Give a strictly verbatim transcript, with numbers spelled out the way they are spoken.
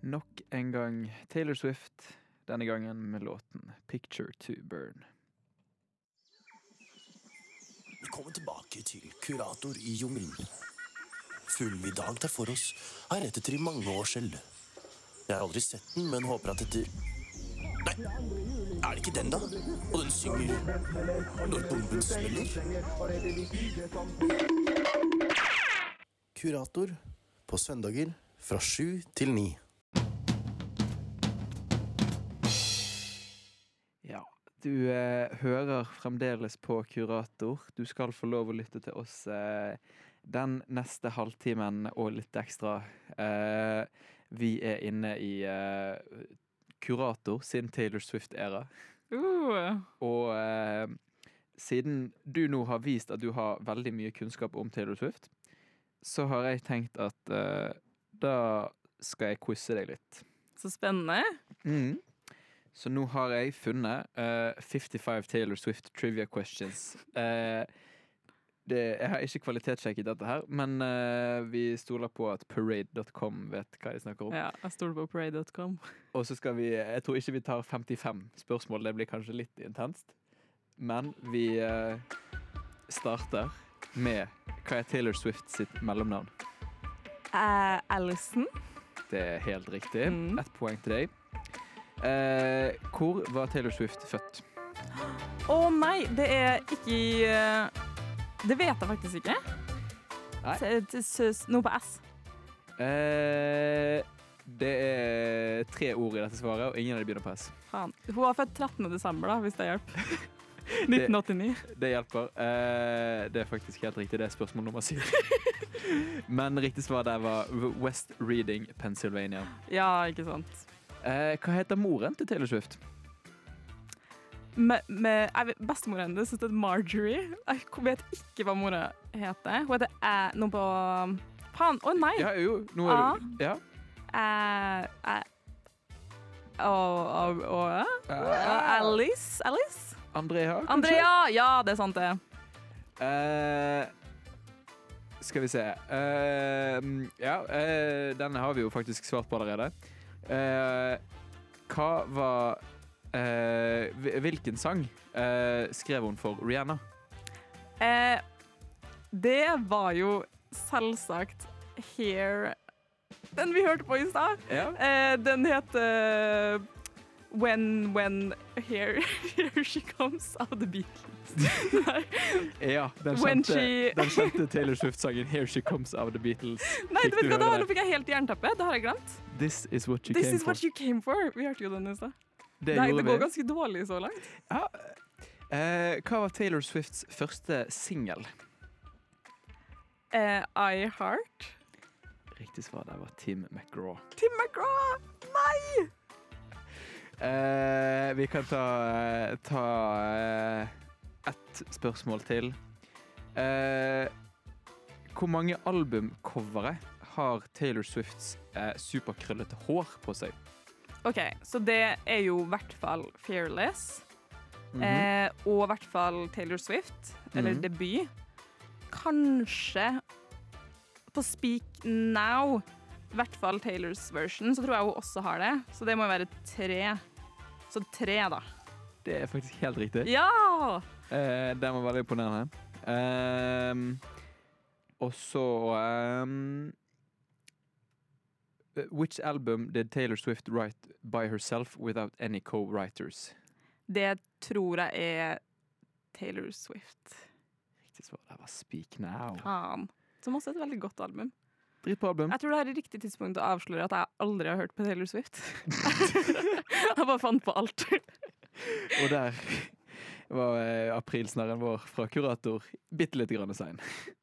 Nok en gang Taylor Swift, denne gangen med låten Picture to Burn. Velkommen tilbake til Kurator i jungelen. Fuglen vi i dag tar for oss har rett etter i mange år selv. Jeg har aldri sett den, men håper at etter... Nei, er det ikke den da? Og den synger når bomben smeller. Kurator på søndager fra sju til ni. Ja, du eh, hører fremdeles på Kurator. Du skal få lov å lytte til oss eh, den neste halvtimen og litt ekstra. Eh, vi er inne i eh, Kurator sin Taylor Swift-æra. Uh. Og eh, siden du nå har vist at du har veldig mye kunnskap om Taylor Swift, så har jeg tenkt at eh, da skal jeg quize deg litt. Så spennende. Mm. Så nå har jeg funnet uh, femtifem Taylor Swift trivia questions. Uh, det, jeg har ikke kvalitetssjekket dette her, men uh, vi stoler på at parade dot com vet hva jeg snakker om. Ja, jeg stoler på parade dot com. Og så skal vi, jeg tror ikke vi tar femtifem spørsmål, det blir kanskje litt intenst. Men vi uh, starter med hva er Taylor Swift sitt mellomnavn? Uh, Allison. Det er helt riktig. Mm. Ett poeng til deg. Eh, hvor var Taylor Swift født? Å oh, nei, det er ikke i uh, det vet jeg faktisk ikke. Nei. S- s- Noe på S. Eh, det er tre ord i dette svaret, og ingen av de begynner på S. Faen. Hun var født trettende desember da, hvis det hjelper. nitten åttini. Det, det hjelper. Eh, det er faktisk helt riktig. Det er spørsmål nummer syv. Men riktig svar der var West Reading, Pennsylvania. Ja, ikke sant. Eh, hva heter moren til Taylor Swift? Med, med, jeg vet, bestemoren hennes heter Marjorie. Jeg vet ikke hva mora heter. Hun heter eh, noe på... Faen, å oh, nei! Ja, jo, nå er Ah. du... Ja. Eh, eh, og, og, og, Ah. Alice? Alice? Andrea, kanskje? Andrea! Ja, det er sant det. Eh, skal vi se. Eh, ja, eh, denne har vi jo faktisk svart på allerede. Eh, hva var eh, hvilken sang eh, skrev hun for Rihanna? Eh, det var jo selvsagt Here. Den vi hørte på i stad. Ja. Eh, den heter When, when, here, here she comes of the Beatles. Nei. Ja, den When kjente, she- den kjente Taylor Swift-sangen Here She Comes of the Beatles. Nei, Fikk vet du du hva, høre da, det? nå fikk jeg helt jernteppe. Det har jeg glemt. This is what you This came is for. what you came for. Vi hørte jo den i stad. Det Nei, gjorde det går vi. ganske dårlig så langt. Ja. Eh, hva var Taylor Swifts første single? Eh, I Heart. Riktig svar der var Tim McGraw. Tim McGraw! Nei! Eh, vi kan ta, ta eh, ett spørsmål til. Eh, hvor mange albumcovere har Taylor Swifts eh, superkrøllete hår på seg? Ok, så det er jo i hvert fall Fearless, Mhm. eh, og i hvert fall Taylor Swift, eller Mhm. debut. Kanskje på Speak Now, i hvert fall Taylors version, så tror jeg hun også har det. Så det må være tre. Så tre, da. Det er faktisk helt riktig. Ja! Eh, det var veldig imponerende. Ehm, og så ehm, Which album did Taylor Swift write by herself without any co-writers? Det tror jeg er Taylor Swift. Riktig svar der var Speak Now. Faen. Som også er et veldig godt album. Dritbra album. Jeg tror det er riktig tidspunkt å avsløre at jeg aldri har hørt på Taylor Swift. Jeg bare fant på alt. Og der var eh, aprilsnarren vår fra Kurator bitte litt grann sein.